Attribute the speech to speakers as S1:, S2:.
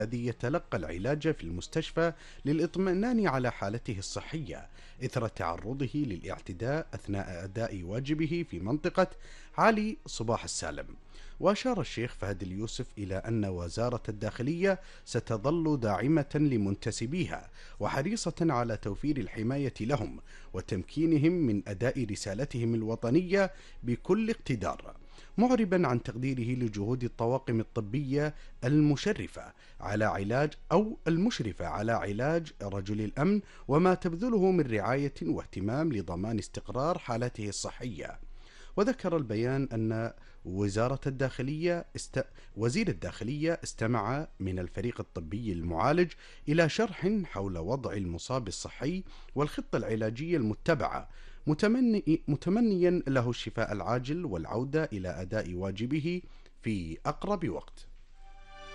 S1: الذي يتلقى العلاج في المستشفى للإطمئنان على حالته الصحية إثر تعرضه للاعتداء أثناء أداء واجبه في منطقة علي صباح السالم. وأشار الشيخ فهد اليوسف إلى أن وزارة الداخلية ستظل داعمة لمنتسبيها وحريصة على توفير الحماية لهم وتمكينهم من أداء رسالتهم الوطنية بكل اقتدار، معربا عن تقديره لجهود الطواقم الطبية المشرفة على علاج أو المشرفة على علاج رجل الأمن وما تبذله من رعاية واهتمام لضمان استقرار حالته الصحية. وذكر البيان أن وزارة الداخلية وزير الداخلية استمع من الفريق الطبي المعالج إلى شرح حول وضع المصاب الصحي والخطة العلاجية المتبعة، متمنيا له الشفاء العاجل والعودة إلى أداء واجبه في أقرب وقت.